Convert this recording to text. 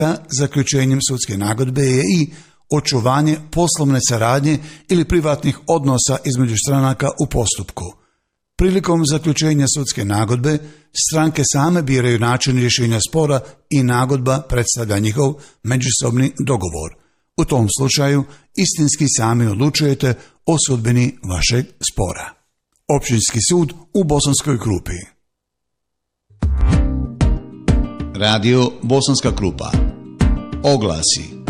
Zaključenjem sudske nagodbe je i očuvanje poslovne saradnje ili privatnih odnosa između stranaka u postupku. Prilikom zaključenja sudske nagodbe, stranke same biraju način rješenja spora i nagodba predstavlja njihov međusobni dogovor. U tom slučaju istinski sami odlučujete o sudbini vašeg spora. Općinski sud u Bosanskoj Krupi. Radio Bosanska Krupa. Oglasi.